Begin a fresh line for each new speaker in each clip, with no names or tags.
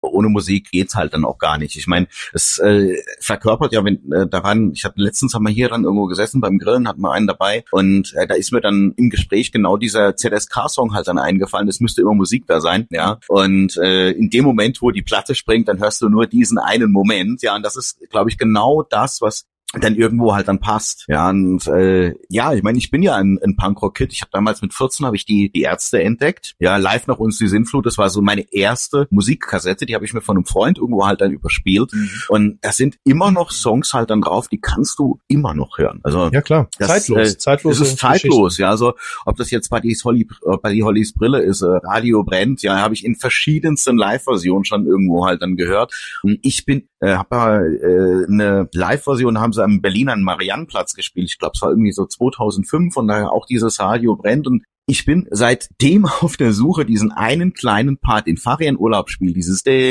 ohne Musik geht's halt dann auch gar nicht. Ich meine, es verkörpert ja, wenn daran, ich hatte letztens haben wir hier dann irgendwo gesessen beim Grillen, hatten wir einen dabei und da ist mir dann im Gespräch genau dieser ZSK-Song halt dann eingefallen, es müsste immer Musik da sein, ja, und in dem Moment, wo die Platte springt, dann hörst du nur diesen einen Moment, ja, und das ist, glaube ich, genau das, was dann irgendwo halt dann passt. Ja, und ja, ich meine, ich bin ja ein Punkrock-Kid. Ich habe damals mit 14 habe ich die Ärzte entdeckt. Ja, Live nach uns die Sintflut, das war so meine erste Musikkassette, die habe ich mir von einem Freund irgendwo halt dann überspielt. Und da sind immer noch Songs halt dann drauf, die kannst du immer noch hören. Also
ja klar, zeitlos.
Es ist zeitlos, ja. Also ob das jetzt Buddy Hollys Brille ist, Radio brennt, ja, habe ich in verschiedensten Live-Versionen schon irgendwo halt dann gehört. Und ich bin habe eine Live-Version, haben sie am Berliner Mariannplatz gespielt. Ich glaube, es war irgendwie so 2005 und daher auch dieses Radio brennt. Und ich bin seitdem auf der Suche, diesen einen kleinen Part, den Fabian Urlaub spielt, dieses und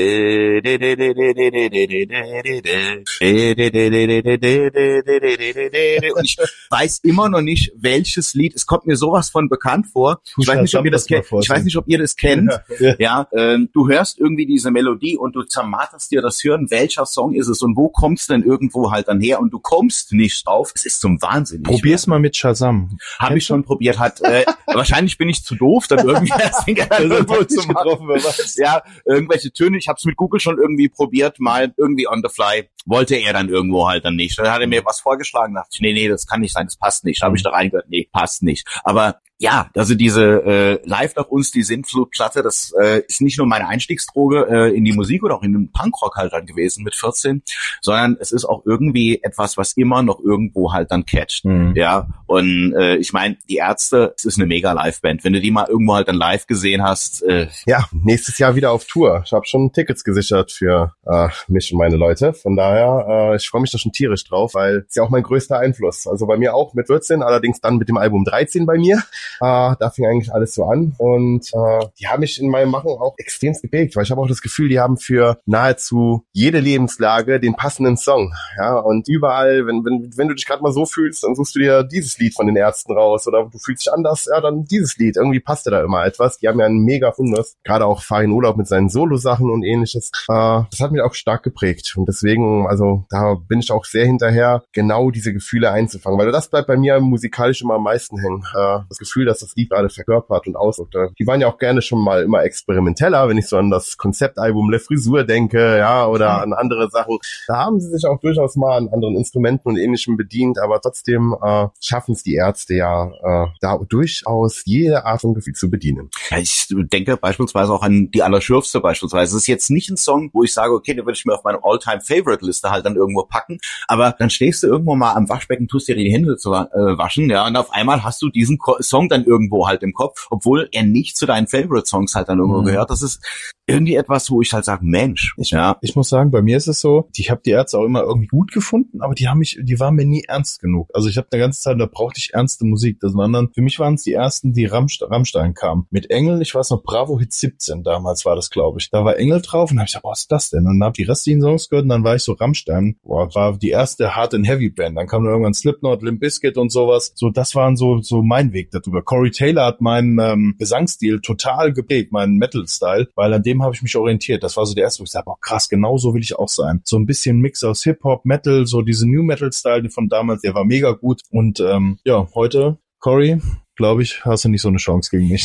ich weiß immer noch nicht, welches Lied. Es kommt mir sowas von bekannt vor. Ich weiß nicht, ob ihr das kennt. Ich weiß nicht, ob ihr das kennt. Ja, du hörst irgendwie diese Melodie und du zermarterst dir das Hirn. Welcher Song ist es und wo kommst du denn irgendwo halt dann her? Und du kommst nicht drauf. Es ist zum Wahnsinn.
Probier's mal mit Shazam.
Habe ich schon probiert, wahrscheinlich bin ich zu doof, dann irgendwie das Ding irgendwo zu machen. Ja, irgendwelche Töne. Ich habe es mit Google schon irgendwie probiert, mal irgendwie on the fly. Wollte er dann irgendwo halt dann nicht. Dann hat er mir was vorgeschlagen, dachte ich, nee, das kann nicht sein, das passt nicht. Habe ich da reingehört, nee, passt nicht. Aber ja, also diese Live nach uns, die Sintflut-Platte, das ist nicht nur meine Einstiegsdroge in die Musik oder auch in den Punkrock halt dann gewesen mit 14, sondern es ist auch irgendwie etwas, was immer noch irgendwo halt dann catcht. Ja, und ich meine, die Ärzte, es ist eine mega Live-Band. Wenn du die mal irgendwo halt dann live gesehen hast.
Ja, nächstes Jahr wieder auf Tour. Ich habe schon Tickets gesichert für mich und meine Leute. Von daher, ich freue mich da schon tierisch drauf, weil es ja auch mein größter Einfluss. Also bei mir auch mit 14, allerdings dann mit dem Album 13 bei mir. Da fing eigentlich alles so an und die haben mich in meinem Machen auch extrem geprägt, weil ich habe auch das Gefühl, die haben für nahezu jede Lebenslage den passenden Song. Ja, und überall, wenn du dich gerade mal so fühlst, dann suchst du dir dieses Lied von den Ärzten raus oder du fühlst dich anders, ja, dann dieses Lied. Irgendwie passt da immer etwas. Die haben ja einen mega Fundus. Gerade auch Farin Urlaub mit seinen Solo-Sachen und ähnliches. Das hat mich auch stark geprägt und deswegen, also da bin ich auch sehr hinterher, genau diese Gefühle einzufangen, weil das bleibt bei mir musikalisch immer am meisten hängen. Das Gefühl, dass das Lied gerade verkörpert und ausdrückt. Die waren ja auch gerne schon mal immer experimenteller, wenn ich so an das Konzeptalbum Le Frisur denke, ja, oder an andere Sachen. Da haben sie sich auch durchaus mal an anderen Instrumenten und Ähnlichem bedient, aber trotzdem schaffen es die Ärzte ja, da durchaus jede Art von Gefühl zu bedienen.
Ja, ich denke beispielsweise auch an die Allerschürfste beispielsweise. Es ist jetzt nicht ein Song, wo ich sage, okay, den würde ich mir auf meine All-Time-Favorite-Liste halt dann irgendwo packen, aber dann stehst du irgendwo mal am Waschbecken, tust dir die Hände zu waschen, ja, und auf einmal hast du diesen Song dann irgendwo halt im Kopf, obwohl er nicht zu deinen Favorite-Songs halt dann irgendwo gehört. Das ist irgendwie etwas, wo ich halt sage, Mensch.
Ich muss sagen, bei mir ist es so, ich habe die Ärzte auch immer irgendwie gut gefunden, aber die waren mir nie ernst genug. Also ich habe eine ganze Zeit, da brauchte ich ernste Musik. Das waren dann, für mich waren es die ersten, die Rammstein kamen. Mit Engel, ich weiß noch, Bravo Hit 17 damals war das, glaube ich. Da war Engel drauf und da habe ich gesagt, was ist das denn? Und dann habe ich die restlichen Songs gehört und dann war ich so Rammstein, war die erste Hard and Heavy Band. Dann kam dann irgendwann Slipknot, Limp Bizkit und sowas. So, das waren so mein Weg darüber. Corey Taylor hat meinen Gesangsstil total geprägt, meinen Metal-Style, weil an dem habe ich mich orientiert. Das war so der erste, wo ich sage, boah, krass, genau so will ich auch sein. So ein bisschen Mix aus Hip-Hop, Metal, so diese New Metal-Style von damals, der war mega gut. Und ja, heute, Corey, glaube ich, hast du nicht so eine Chance gegen mich.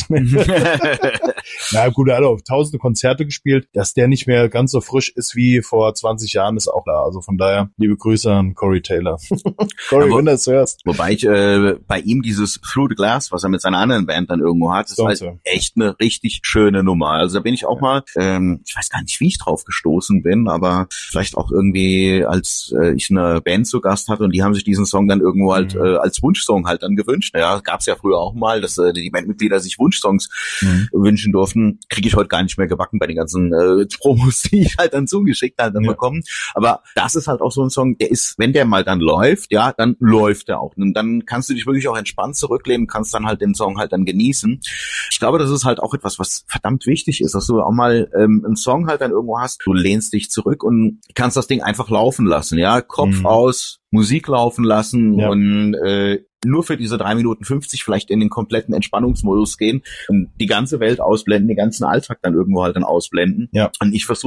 Na gut, er hat auch tausende Konzerte gespielt. Dass der nicht mehr ganz so frisch ist wie vor 20 Jahren, ist auch klar. Also von daher, liebe Grüße an Corey Taylor. Corey, wenn du das hörst.
Wobei ich bei ihm dieses Through the Glass, was er mit seiner anderen Band dann irgendwo hat, ist halt echt eine richtig schöne Nummer. Also da bin ich auch mal, ich weiß gar nicht, wie ich drauf gestoßen bin, aber vielleicht auch irgendwie, als ich eine Band zu Gast hatte und die haben sich diesen Song dann irgendwo halt als Wunschsong halt dann gewünscht. Ja, gab's ja früher auch mal, dass die Bandmitglieder sich Wunschsongs wünschen durften. Kriege ich heute gar nicht mehr gebacken bei den ganzen Promos, die ich halt dann zugeschickt halt dann bekommen. Aber das ist halt auch so ein Song, der ist, wenn der mal dann läuft, ja, dann läuft der auch. Und dann kannst du dich wirklich auch entspannt zurücklehnen, kannst dann halt den Song halt dann genießen. Ich glaube, das ist halt auch etwas, was verdammt wichtig ist, dass du auch mal einen Song halt dann irgendwo hast, du lehnst dich zurück und kannst das Ding einfach laufen lassen, ja, Kopf aus, Musik laufen lassen und nur für diese 3 Minuten 50 vielleicht in den kompletten Entspannungsmodus gehen und die ganze Welt ausblenden, den ganzen Alltag dann irgendwo halt dann ausblenden.
Ja.
Und ich versuche